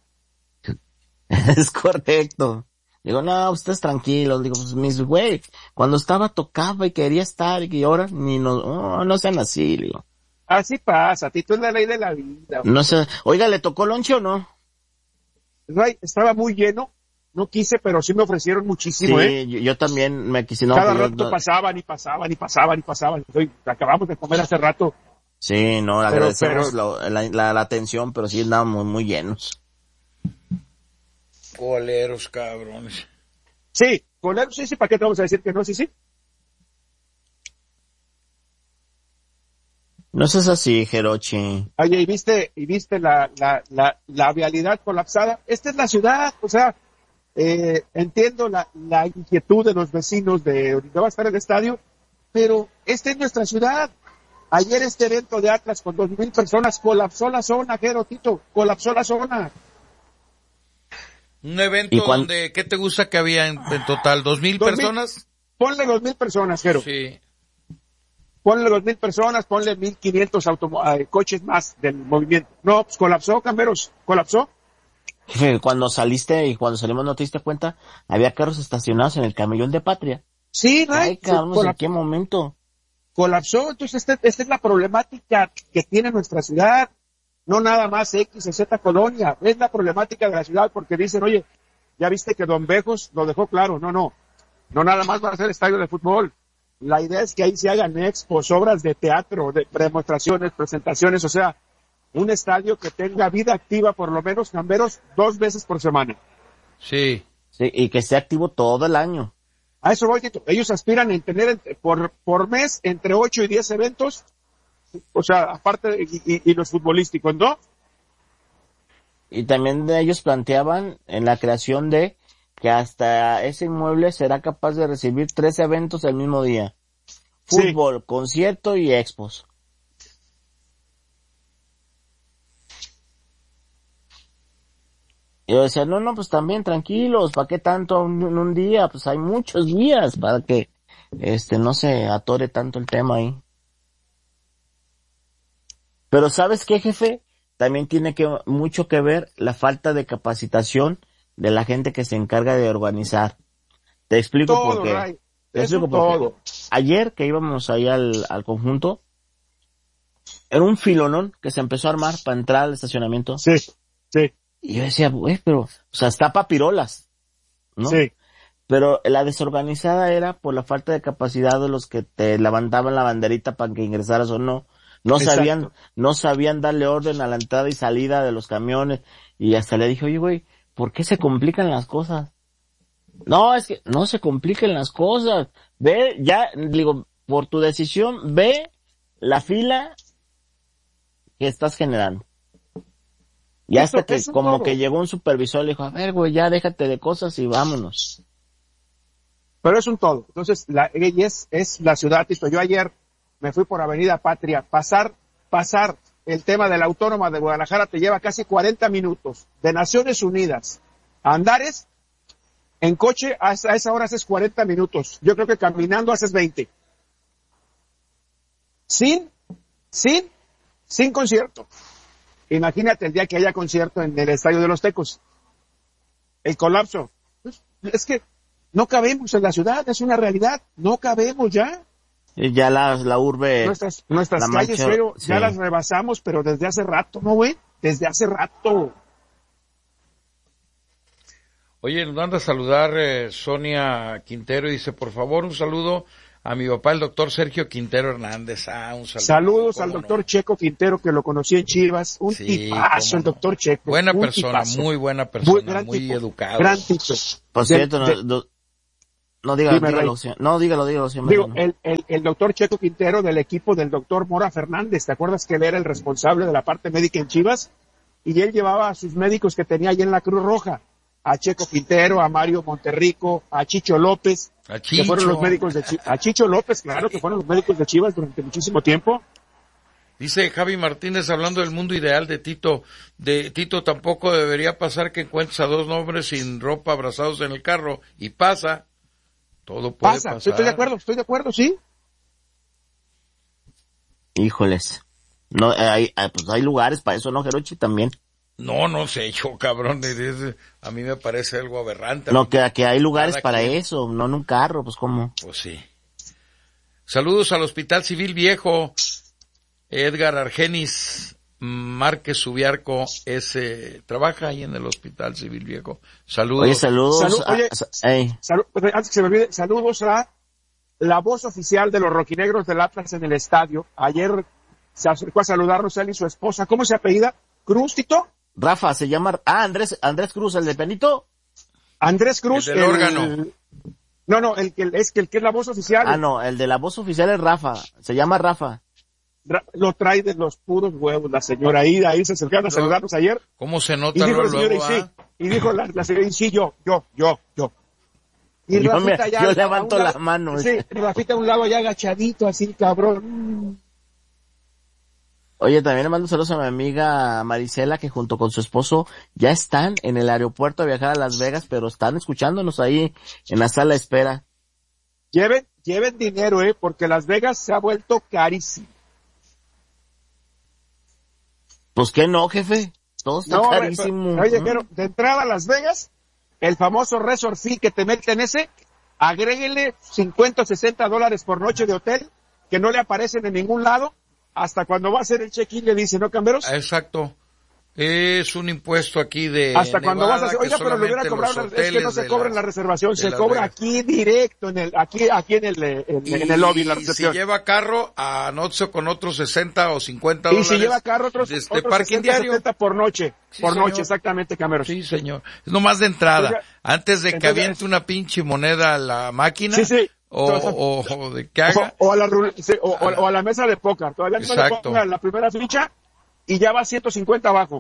Es correcto. Digo, no, ustedes tranquilos. Digo, pues mis güey, cuando estaba tocaba y quería estar y ahora no sean así, digo. Así pasa, Tito, es la ley de la vida. No sé, oiga, ¿le tocó lonche o no? Estaba muy lleno, no quise, pero sí me ofrecieron muchísimo, Sí, yo también me quise, no. Cada rato pasaban. Acabamos de comer hace rato. Sí, no, agradecemos la atención, pero sí andábamos muy llenos. Coleros, cabrones. Sí, coleros, sí, ¿para qué te vamos a decir que no? Sí. No seas así, Jerochi. Oye, ¿y viste la vialidad colapsada? Esta es la ciudad, o sea, entiendo la inquietud de los vecinos de donde va a estar el estadio, pero esta es nuestra ciudad. Ayer este evento de Atlas con 2,000 personas colapsó la zona, Tito, colapsó la zona. Un evento donde, ¿qué te gusta que había en total? ¿2,000 personas? Ponle 2,000 personas, Jero. Sí. Ponle 2,000 personas, ponle 1,500 coches más del movimiento. No, pues colapsó, Camberos, colapsó. Jefe, cuando saliste y cuando salimos no te diste cuenta, había carros estacionados en el camellón de Patria. Sí, Ay, cabrón, ¿en qué momento? Colapsó, entonces esta es la problemática que tiene nuestra ciudad. No nada más X o Z colonia, es la problemática de la ciudad porque dicen, oye, ya viste que Don Bejos lo dejó claro, no nada más va a ser estadio de fútbol. La idea es que ahí se hagan expos, obras de teatro, de demostraciones, presentaciones, o sea, un estadio que tenga vida activa por lo menos, Camberos, 2 veces por semana. Sí. Sí, y que esté activo todo el año. A eso voy, Tito. Ellos aspiran a tener por mes entre 8 y 10 eventos, o sea, aparte y los futbolísticos, ¿no? Y también ellos planteaban en la creación de que hasta ese inmueble será capaz de recibir 3 eventos el mismo día. Fútbol, sí, concierto y expos. Y yo decía, no, pues también tranquilos, ¿para qué tanto en un día? Pues hay muchos días para que no se atore tanto el tema ahí. Pero ¿sabes qué, jefe? También tiene mucho que ver la falta de capacitación de la gente que se encarga de organizar. Te explico todo, por qué. Ray. Te explico por qué. Todo. Ayer que íbamos ahí al conjunto, era un filonón que se empezó a armar para entrar al estacionamiento. Sí. Y yo decía, güey, pero, o sea, está papirolas, ¿no? Sí. Pero la desorganizada era por la falta de capacidad de los que te levantaban la banderita para que ingresaras o no. No sabían darle orden a la entrada y salida de los camiones. Y hasta le dije, oye, güey, ¿por qué se complican las cosas? No, es que no se compliquen las cosas. Ve, ya, digo, por tu decisión, ve la fila que estás generando. Y hasta que como que llegó un supervisor, le dijo, a ver, güey, ya déjate de cosas y vámonos. Pero es un todo. Entonces, es la ciudad, Tito. Yo ayer me fui por Avenida Patria. Pasar el tema de la Autónoma de Guadalajara te lleva casi 40 minutos. De Naciones Unidas a Andares, en coche a esa hora haces 40 minutos. Yo creo que caminando haces 20. Sin concierto. Imagínate el día que haya concierto en el Estadio de los Tecos. El colapso. Es que no cabemos en la ciudad, es una realidad. No cabemos ya. Y ya la urbe. Nuestras calles, pero sí, ya las rebasamos, pero desde hace rato, ¿no, güey? Desde hace rato. Oye, nos manda a saludar Sonia Quintero y dice, por favor, un saludo a mi papá, el doctor Sergio Quintero Hernández. Un saludo. Saludos al doctor Checo Quintero, que lo conocí en Chivas. Un Sí, tipazo el doctor Checo. Buena persona, tipazo. muy buena persona, muy tipo, educado. Gran tipo. Por cierto, no, dígalo, señor. No, dígalo, señor. Digo, el doctor Checo Quintero del equipo del doctor Mora Fernández, ¿te acuerdas que él era el responsable de la parte médica en Chivas? Y él llevaba a sus médicos que tenía ahí en la Cruz Roja, a Checo Quintero, a Mario Monterrico, a Chicho López, que fueron los médicos de Chivas. A Chicho López, claro, que fueron los médicos de Chivas durante muchísimo tiempo. Dice Javi Martínez, hablando del mundo ideal de Tito tampoco debería pasar que encuentres a dos hombres sin ropa abrazados en el carro, y pasa. Todo puede pasar. Estoy de acuerdo, sí. Híjoles. No, pues hay lugares para eso, ¿no, Gerochi? También. No sé, yo, cabrón, a mí me parece algo aberrante. No, que hay lugares para eso, no en un carro, pues ¿cómo? Pues sí. Saludos al Hospital Civil Viejo, Edgar Argenis Márquez Subiarco, trabaja ahí en el Hospital Civil Viejo. Saludos. Oye, saludos. Antes que se me olvide, saludos a la voz oficial de los rojinegros del Atlas en el estadio. Ayer se acercó a saludarnos él y su esposa. ¿Cómo se apellida? ¿Cruz, Tito? Rafa, se llama, Andrés Cruz, el de Penito. Andrés Cruz. El del órgano. No, el que es la voz oficial. No, el de la voz oficial es Rafa, se llama Rafa. Lo trae de los puros huevos la señora ahí se acercaron a saludarnos ayer. ¿Cómo se nota? Y dijo la luego, señora, y dijo la señora, y sí, yo. Y yo levanto la mano. Sí, Rafita a un lado ya agachadito, así, cabrón. Oye, también le mando saludos a mi amiga Marisela, que junto con su esposo ya están en el aeropuerto a viajar a Las Vegas, pero están escuchándonos ahí en la sala de espera. Lleven dinero, porque Las Vegas se ha vuelto carísimo. Pues que no, jefe, todo está carísimo. Oye, pero de entrada a Las Vegas, el famoso resort fee que te meten agréguele $50 o $60 por noche de hotel, que no le aparecen en ningún lado, hasta cuando va a hacer el check-in le dicen, ¿no, Camberos? Exacto. Es un impuesto aquí de hasta Nevada, cuando vas a hacer, oiga, pero lo hubiera cobrado, es que no se cobra en la reservación, se cobra aquí directo aquí en el lobby, en la recepción. Si lleva carro, anótese con otros $60 o $50. Y si lleva carro, otros parking 60, diario. 70 por noche. Sí, por señor. noche, exactamente, Cameros. Sí, señor. Es nomás de entrada. Entonces, antes de que aviente una pinche moneda a la máquina. Sí. O de que haga. O a la mesa de póker. Todavía no le pongan la primera ficha y ya va 150 abajo.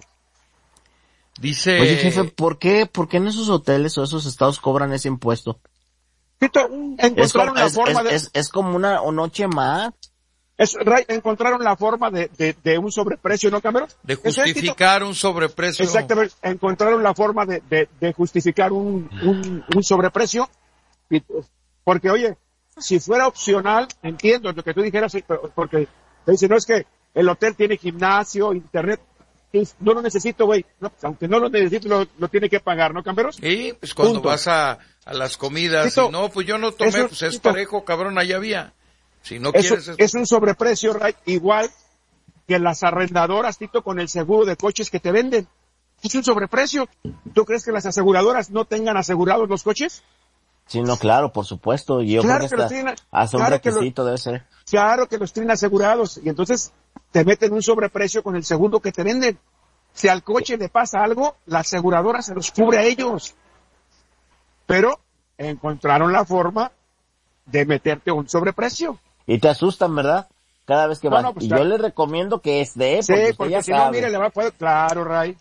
Dice... Oye, jefe, ¿por qué en esos hoteles o esos estados cobran ese impuesto? Tito, encontraron la forma es como una noche más. Encontraron la forma de un sobreprecio, ¿no, Cameros? De justificar un sobreprecio. Exactamente, encontraron la forma de justificar un sobreprecio. Porque, oye, si fuera opcional, entiendo lo que tú dijeras, porque te dicen, no, es que el hotel tiene gimnasio, internet. No lo necesito, güey. No, aunque no lo necesito, lo tiene que pagar, ¿no, Camberos? Sí, pues cuando vas a las comidas, Tito, y no, pues yo no tomé, pues es parejo, cabrón, allá había. Si no quieres... Es un sobreprecio, Ray, igual que las arrendadoras, Tito, con el seguro de coches que te venden. Es un sobreprecio. ¿Tú crees que las aseguradoras no tengan asegurados los coches? Sí, no, claro, por supuesto. Y yo claro creo que hace un requisito, debe ser. Claro que los tienen asegurados. Y entonces te meten un sobreprecio con el seguro que te venden. Si al coche le pasa algo, la aseguradora se los cubre a ellos. Pero encontraron la forma de meterte un sobreprecio. Y te asustan, ¿verdad? Cada vez que vas. No, pues, y yo les recomiendo que esté, porque si no, mire, le va a poder... Claro, Ray.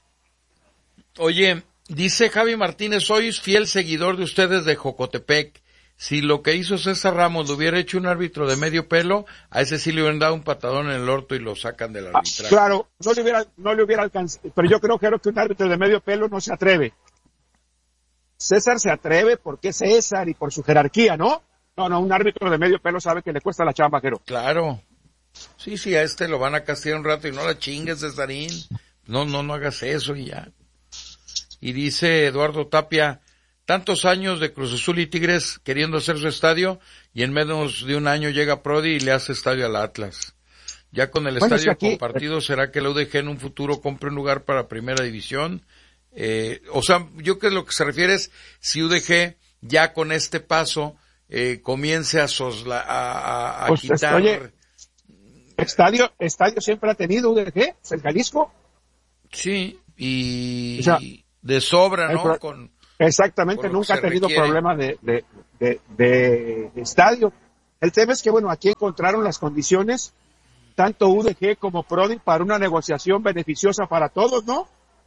Oye, dice Javi Martínez, soy fiel seguidor de ustedes de Jocotepec. Si lo que hizo César Ramos lo hubiera hecho un árbitro de medio pelo, a ese sí le hubieran dado un patadón en el orto y lo sacan del arbitraje. Claro, no le hubiera alcanzado. Pero yo creo que un árbitro de medio pelo no se atreve. César se atreve porque es César y por su jerarquía, ¿no? No, un árbitro de medio pelo sabe que le cuesta la chamba, Jero. Claro. Sí, a lo van a castigar un rato y no la chingues, Cesarín. No hagas eso y ya. Y dice Eduardo Tapia, tantos años de Cruz Azul y Tigres queriendo hacer su estadio y en menos de un año llega Prodi y le hace estadio al Atlas. Ya con el estadio compartido, ¿será que la UDG en un futuro compre un lugar para primera división? Yo creo que lo que se refiere es si UDG ya con este paso comience a Pues, quitar. oye, estadio siempre ha tenido UDG, el Jalisco. Sí, y O sea, de sobra, hay ¿no? exactamente, con lo que nunca ha se tenido requiere. problema de estadio. El tema es que, bueno, aquí encontraron las condiciones, tanto UDG como Prodi, para una negociación beneficiosa para todos, ¿no?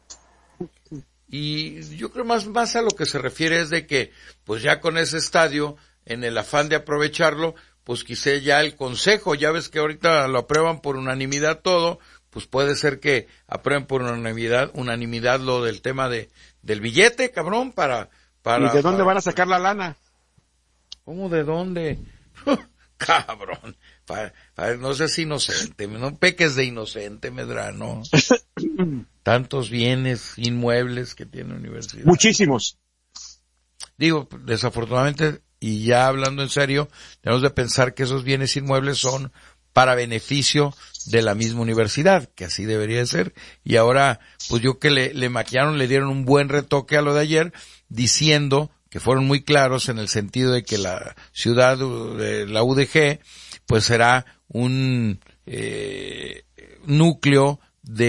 Y yo creo más a lo que se refiere es de que, pues ya con ese estadio, en el afán de aprovecharlo, pues quizá ya el consejo, ya ves que ahorita lo aprueban por unanimidad todo, pues puede ser que aprueben por unanimidad lo del tema del billete, cabrón, ¿Y de dónde van a pues, sacar la lana? ¿cómo de dónde? Cabrón, no seas inocente, no peques de inocente, Medrano. Tantos bienes inmuebles que tiene la universidad. Muchísimos. Digo, desafortunadamente, y ya hablando en serio, tenemos de pensar que esos bienes inmuebles son para beneficio de la misma universidad, que así debería de ser. Y ahora, pues yo que le maquillaron, le dieron un buen retoque a lo de ayer, diciendo que fueron muy claros en el sentido de que la ciudad, la UDG, pues será un núcleo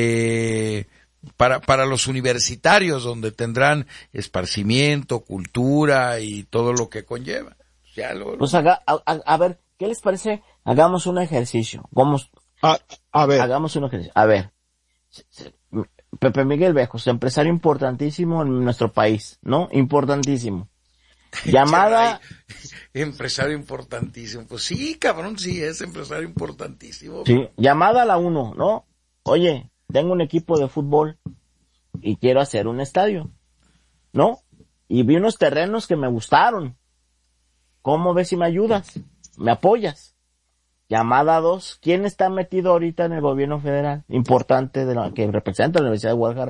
para los universitarios, donde tendrán esparcimiento, cultura y todo lo que conlleva. Ya Pues a ver, ¿qué les parece? Hagamos un ejercicio. A ver, Hagamos un ejercicio. A ver, Pepe Miguel Bejos, empresario importantísimo en nuestro país, ¿no? Importantísimo. Llamada, empresario importantísimo. Pues sí, cabrón, sí, es empresario importantísimo. sí, llamada a la 1, ¿no? Oye, tengo un equipo de fútbol y quiero hacer un estadio, ¿no? Y vi unos terrenos que me gustaron. ¿Cómo ves si me ayudas? ¿Me apoyas? Llamada 2, ¿quién está metido ahorita en el gobierno federal? Importante que representa la Universidad de Guadalajara.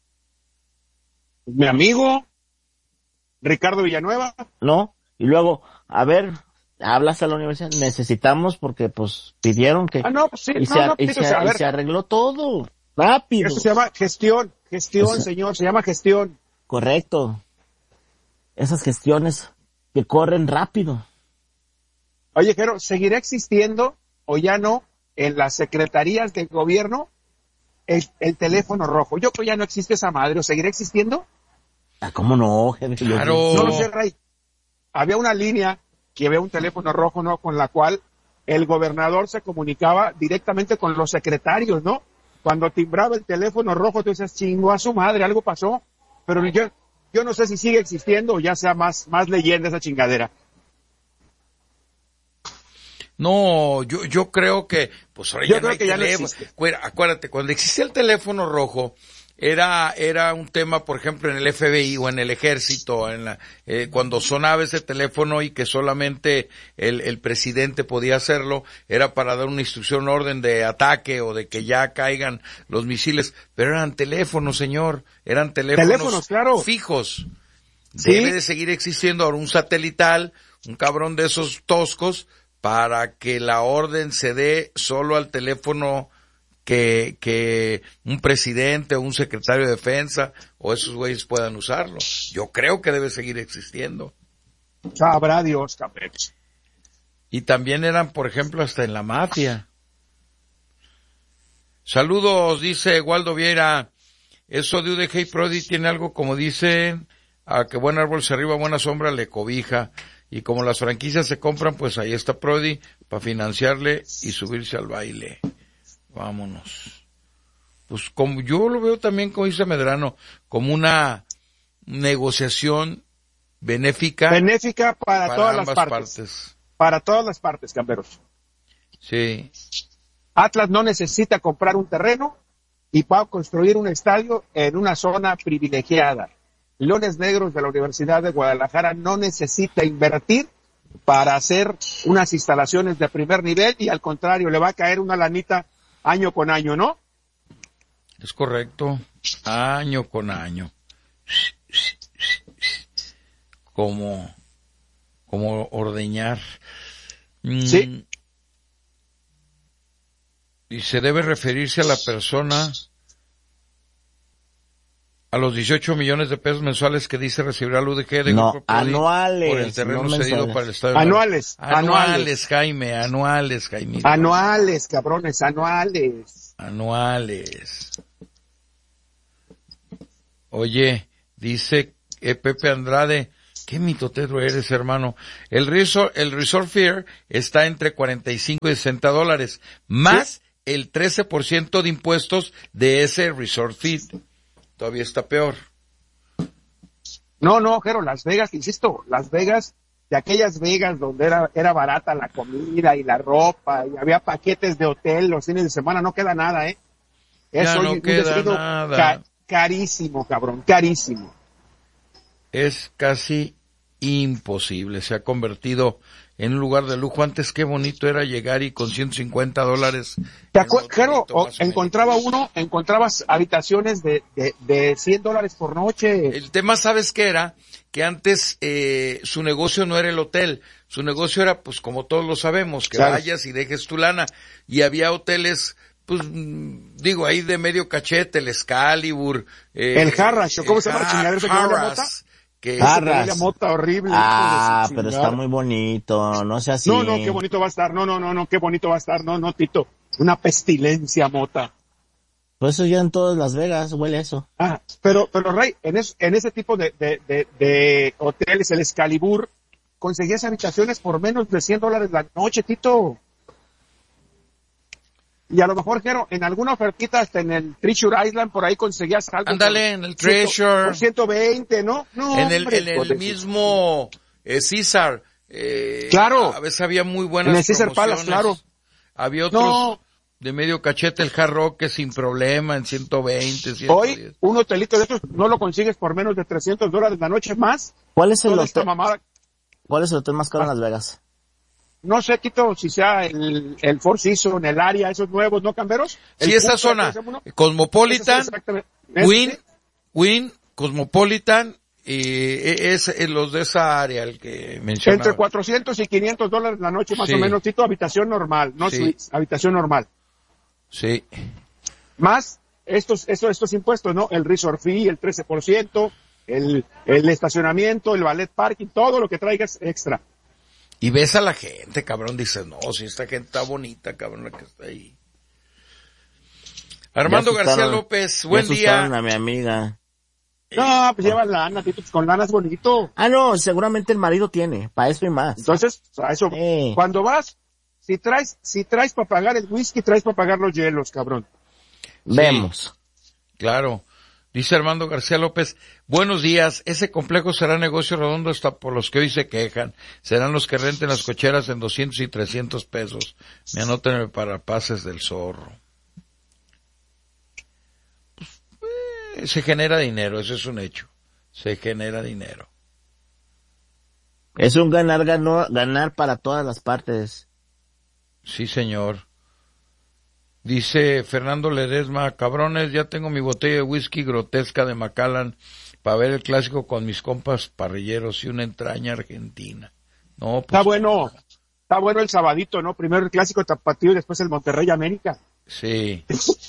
mi amigo Ricardo Villanueva. ¿No? Y luego, a ver, hablas a la universidad, necesitamos porque pues pidieron que, No, pues sí, y se arregló todo, rápido. Eso se llama gestión, señor, se llama gestión. Correcto. Esas gestiones que corren rápido. Oye, Jero, ¿seguirá existiendo o ya no en las secretarías del gobierno el teléfono rojo? Yo creo que ya no existe esa madre, ¿o seguirá existiendo? Ah, ¿cómo no, jefe? Claro. No lo sé, Ray. Había una línea que había un teléfono rojo, ¿no? Con la cual el gobernador se comunicaba directamente con los secretarios, ¿no? Cuando timbraba el teléfono rojo, tú dices, chingo a su madre, algo pasó. Pero yo no sé si sigue existiendo o ya sea más leyenda esa chingadera. No, yo creo que, pues ahora Yo ya no creo hay que ya no teléfono. existe. Acuérdate, cuando existía el teléfono rojo, era un tema, por ejemplo, en el FBI o en el ejército, cuando sonaba ese teléfono y que solamente el presidente podía hacerlo, era para dar una instrucción, orden de ataque o de que ya caigan los misiles, pero eran teléfonos, señor, eran teléfonos claro. fijos. ¿Sí? Debe de seguir existiendo ahora un satelital, un cabrón de esos toscos, para que la orden se dé solo al teléfono que un presidente o un secretario de defensa o esos güeyes puedan usarlo. Yo creo que debe seguir existiendo. Sabrá Dios, cabrón. Y también eran, por ejemplo, hasta en la mafia. Saludos, dice Waldo Vieira. Eso de UDG y Prodi tiene algo como dicen, a que buen árbol se arriba, buena sombra le cobija. Y como las franquicias se compran, pues ahí está Prodi para financiarle y subirse al baile. Vámonos. Pues como yo lo veo también, como dice Medrano, como una negociación benéfica. Benéfica para todas ambas las partes. Para todas las partes, camperos. Sí. Atlas no necesita comprar un terreno y va a construir un estadio en una zona privilegiada. Leones Negros de la Universidad de Guadalajara no necesita invertir para hacer unas instalaciones de primer nivel y al contrario, le va a caer una lanita año con año, ¿no? Es correcto. Año con año. Como ordeñar. Sí. Y se debe referirse a la persona A los 18 millones de pesos mensuales que dice recibirá el UDG de No, Grupo Prodi anuales, por el terreno no cedido mensuales. para el estadio. Anuales, Jaime, anuales, Jaime. anuales, cabrones, anuales. Anuales. Oye, dice Pepe Andrade, qué mitotero eres, hermano. El Resort Fare está entre 45 y 60 dólares, más el 13% de impuestos de ese Resort Fee. Todavía está peor. No, Jero, Las Vegas, insisto, Las Vegas, de aquellas Vegas donde era barata la comida y la ropa, y había paquetes de hotel los fines de semana, no queda nada, ¿eh? Ya Eso no queda nada. Carísimo, cabrón, carísimo. Es casi imposible. Se ha convertido en un lugar de lujo. Antes qué bonito era llegar y con 150 dólares. ¿Te acuerdas, Jero? Encontrabas habitaciones de $100 por noche. El tema, ¿sabes qué era? Que antes su negocio no era el hotel. Su negocio era, pues como todos lo sabemos, que Claro. vayas y dejes tu lana. Y había hoteles, pues, digo, ahí de medio cachete, el Excalibur. El Harrah's, ¿cómo se llama la chingadera esa que huele a mota? Que Ese que huele a mota horrible. Ah, hijo de su pero chingada. está muy bonito, no sea así. No, qué bonito va a estar. No, qué bonito va a estar. No, Tito. Una pestilencia mota. Pues eso ya en todas Las Vegas huele a eso. Ah, pero Ray, en ese tipo de hoteles, el Excalibur, conseguías habitaciones por menos de $100 la noche, Tito. Y a lo mejor, Jero, en alguna ofertita hasta en el Treasure Island, por ahí conseguías algo. Ándale, en el Treasure. Por 120, ¿no? No, En el hombre, mismo César. Claro. A veces había muy buenas En el Caesar promociones. Palace, claro. Había otros No. de medio cachete, el Hard Rock, que sin problema, en 120, 110. Hoy, un hotelito de estos no lo consigues por menos de $300 la noche más. ¿Cuál es el Toda esta hotel? mamada. ¿Cuál es el hotel más caro en Las Vegas? No sé, Tito, si sea el Four Seasons, el área, esos nuevos, ¿no, Camberos? Sí, esa zona, Cosmopolitan, Wynn, Cosmopolitan, es los de esa área el que mencionaba. Entre $400 y $500 la noche, más Sí. o menos, Tito, habitación normal, no Sí. suites, habitación normal. Sí. Más estos impuestos, ¿no? El resort fee, el 13%, el estacionamiento, el ballet parking, todo lo que traigas extra. Y ves a la gente, cabrón, dices, no, si esta gente está bonita, cabrón, la que está ahí. Armando Ya García asustaron- López, ya buen asustaron día. a mi amiga. No, pues lleva lana, Tito, pues con lana es bonito. Ah, no, seguramente el marido tiene, para eso y más. Entonces, a eso, cuando vas, si traes para pagar el whisky, traes para pagar los hielos, cabrón. Vemos. Claro. Dice Armando García López, buenos días, ese complejo será negocio redondo hasta por los que hoy se quejan. Serán los que renten las cocheras en 200 y 300 pesos. Me anoten el parapases del zorro. Se genera dinero, eso es un hecho. Se genera dinero. Es un ganar para todas las partes. Sí, señor. Dice Fernando Ledesma, cabrones, ya tengo mi botella de whisky grotesca de Macallan para ver el clásico con mis compas parrilleros y una entraña argentina. No, pues, Está bueno el sabadito, ¿no? Primero el clásico tapatío y después el Monterrey América. Sí.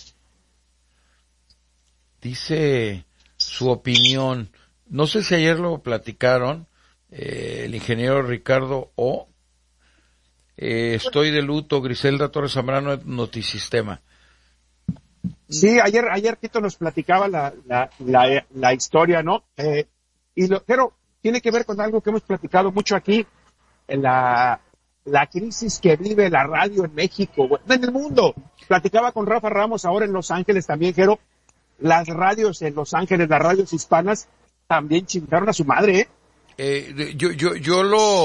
Dice su opinión. No sé si ayer lo platicaron, el ingeniero Ricardo O. Estoy de luto, Griselda Torres Zambrano, Notisistema. Sí, ayer Tito nos platicaba la historia, ¿no? Pero tiene que ver con algo que hemos platicado mucho aquí, la crisis que vive la radio en México, en el mundo. Platicaba con Rafa Ramos ahora en Los Ángeles también, Jero. Las radios en Los Ángeles, las radios hispanas, también chingaron a su madre, Yo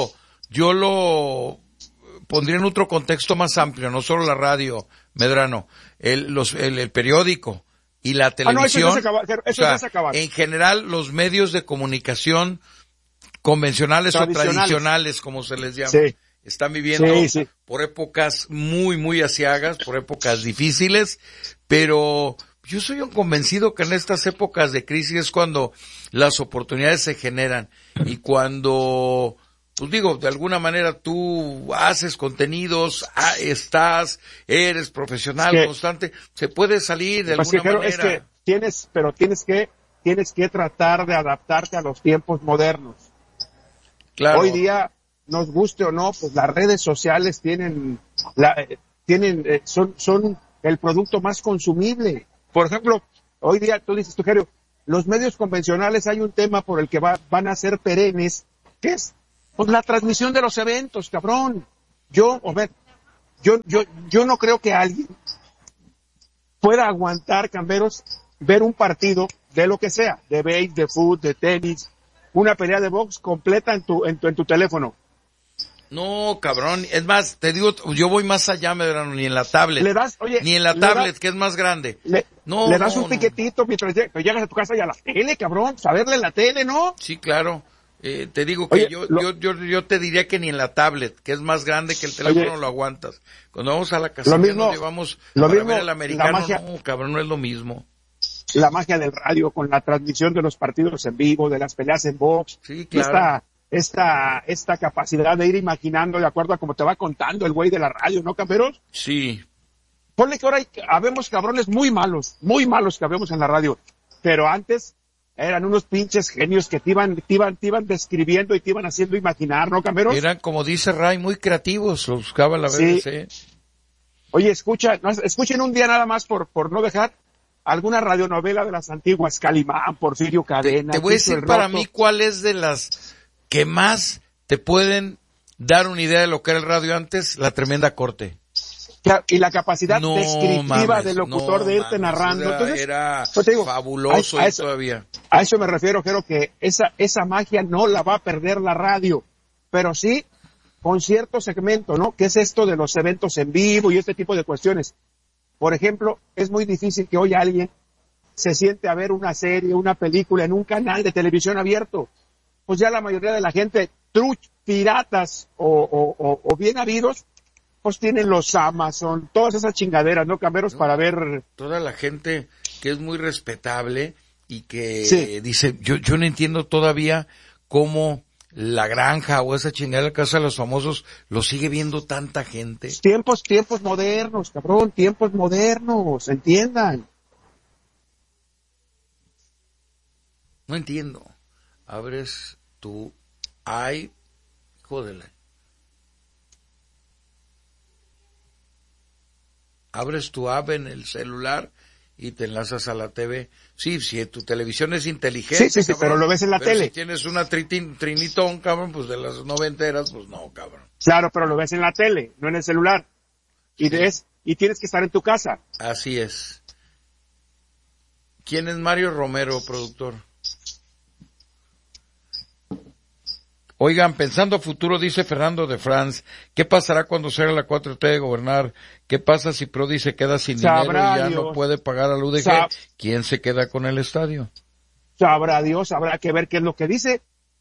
lo pondría en otro contexto más amplio, no solo la radio, Medrano, el periódico y la televisión. Eso ya se acaba. En general, los medios de comunicación convencionales o tradicionales, como se les llama, están viviendo por épocas muy, muy aciagas, por épocas difíciles, pero yo soy un convencido que en estas épocas de crisis es cuando las oportunidades se generan y cuando, pues digo, de alguna manera tú haces contenidos, eres profesional, constante, se puede salir de alguna manera. Es que tienes que tienes que tratar de adaptarte a los tiempos modernos. Claro. Hoy día, nos guste o no, pues las redes sociales son el producto más consumible. Por ejemplo, hoy día, tú dices, Tujerio, los medios convencionales hay un tema por el que van a ser perennes, que es pues la transmisión de los eventos, cabrón. Yo no creo que alguien pueda aguantar, camberos, ver un partido de lo que sea, de béis, de fútbol, de tenis, una pelea de box completa en tu teléfono. No, cabrón, es más, te digo, yo voy más allá, Medrano, ni en la tablet. Ni en la tablet, que es más grande. Le das un piquetito mientras llegas a tu casa y a la tele, cabrón, saberle la tele, ¿no? Sí, claro. Te digo que yo te diría que ni en la tablet, que es más grande que el teléfono, lo aguantas. Cuando vamos a la casa, nos llevamos para ver el americano, no, cabrón, no es lo mismo. La magia del radio con la transmisión de los partidos en vivo, de las peleas en box. Sí, claro. Esta capacidad de ir imaginando de acuerdo a como te va contando el güey de la radio, ¿no, camperos? Sí. Ponle que ahora habemos cabrones muy malos que habemos en la radio, pero antes eran unos pinches genios que te iban describiendo y te iban haciendo imaginar, ¿no, camperos? Eran, como dice Ray, muy creativos, los buscaba la BBC. Sí. Oye, escuchen un día nada más por no dejar alguna radionovela de las antiguas, Calimán, Porfirio Cadena. Te voy a decir para mí cuál es de las que más te pueden dar una idea de lo que era el radio antes, La Tremenda Corte. Y la capacidad descriptiva del locutor de irte narrando. Entonces, era pues te digo, fabuloso todavía. A eso me refiero, Jero, que esa magia no la va a perder la radio, pero sí con cierto segmento, ¿no? Que es esto de los eventos en vivo y este tipo de cuestiones. Por ejemplo, es muy difícil que hoy alguien se siente a ver una serie, una película en un canal de televisión abierto. Pues ya la mayoría de la gente, piratas o bien habidos, pues tienen los Amazon, todas esas chingaderas, ¿no, camberos? Para ver. Toda la gente que es muy respetable y que dice, yo no entiendo todavía cómo La Granja o esa chingadera Casa de los Famosos lo sigue viendo tanta gente. Tiempos modernos, cabrón, tiempos modernos, entiendan. No entiendo. Abres tu jódele. Abres tu app en el celular y te enlazas a la TV. Sí, si tu televisión es inteligente. Sí, cabrón, pero lo ves en la tele. Si tienes una Trinitón, cabrón, pues de las noventeras, pues no, cabrón. Claro, pero lo ves en la tele, no en el celular. Y tienes que estar en tu casa. Así es. ¿Quién es Mario Romero, productor? Oigan, pensando a futuro, dice Fernando de France, ¿qué pasará cuando salga la 4T de gobernar? ¿Qué pasa si Prodi se queda sin dinero y ya no puede pagar al UDG? ¿Quién se queda con el estadio? Sabrá Dios, habrá que ver qué es lo que dice.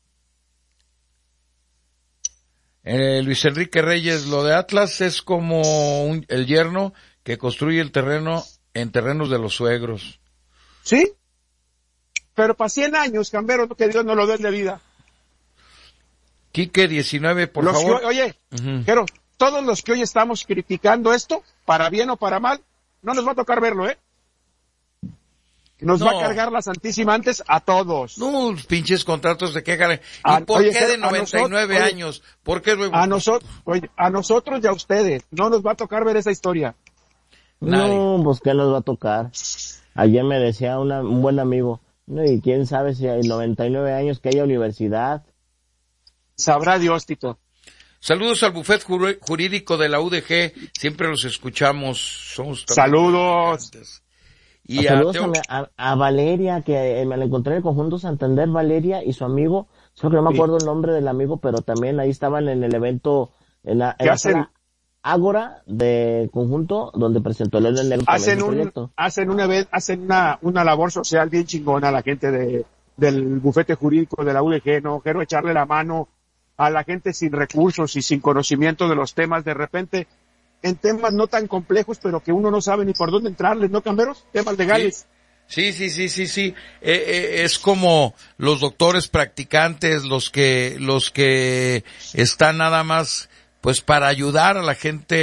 Luis Enrique Reyes, lo de Atlas es como el yerno que construye el terreno en terrenos de los suegros. Sí, pero para 100 años, cambero, que Dios no lo dé de vida. Quique 19, por favor. Pero todos los que hoy estamos criticando esto, para bien o para mal, no nos va a tocar verlo, ¿eh? Nos va a cargar la Santísima antes a todos. No, los pinches contratos de qué. ¿Y por qué de 99 años? ¿Por qué? A nosotros y a ustedes. No nos va a tocar ver esa historia. No, pues ¿qué nos va a tocar? Ayer me decía un buen amigo, no, y quién sabe si hay 99 años que haya universidad. Sabrá Dios, Tito. Saludos al bufet jurídico de la UDG, siempre los escuchamos, somos saludos. Y saludos a Valeria, que me la encontré en el conjunto Santander, Valeria y su amigo, solo que no me acuerdo el nombre del amigo, pero también ahí estaban en el evento, en la sala Ágora de conjunto, donde presentó el evento. Hacen una labor social bien chingona a la gente del bufete jurídico de la UDG, ¿no? Quiero echarle la mano a la gente sin recursos y sin conocimiento de los temas, de repente, en temas no tan complejos, pero que uno no sabe ni por dónde entrarles, ¿no, camberos? Temas legales. Sí. Es como los doctores practicantes, los que están nada más, pues para ayudar a la gente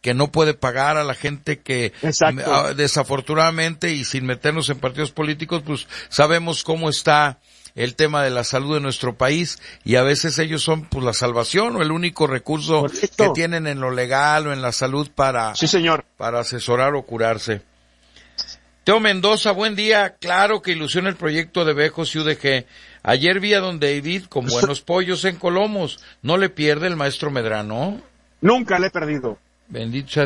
que no puede pagar, a la gente que desafortunadamente, y sin meternos en partidos políticos, pues sabemos cómo está el tema de la salud de nuestro país, y a veces ellos son pues la salvación o el único recurso Correcto. que tienen en lo legal o en la salud para asesorar o curarse. Teo Mendoza, buen día. Claro que ilusiona el proyecto de Bejos y UDG. Ayer vi a don David con buenos pollos en Colomos. ¿No le pierde el maestro Medrano? Nunca le he perdido. Bendito sea